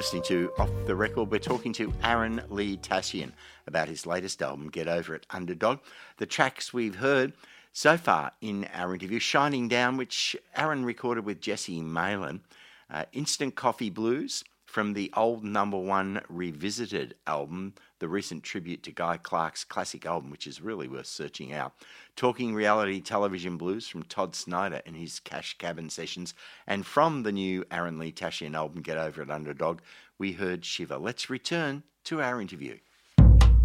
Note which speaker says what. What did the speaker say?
Speaker 1: listening to Off the Record. We're talking to Aaron Lee Tashian about his latest album, Get Over It, Underdog. The tracks we've heard so far in our interview, Shining Down, which Aaron recorded with Jesse Malin, Instant Coffee Blues from the old number one Revisited album, the recent tribute to Guy Clark's classic album, which is really worth searching out. Talking Reality Television Blues from Todd Snyder and his Cash Cabin sessions. And from the new Aaron Lee Tashian album, Get Over It, Underdog, we heard Shiver. Let's return to our interview.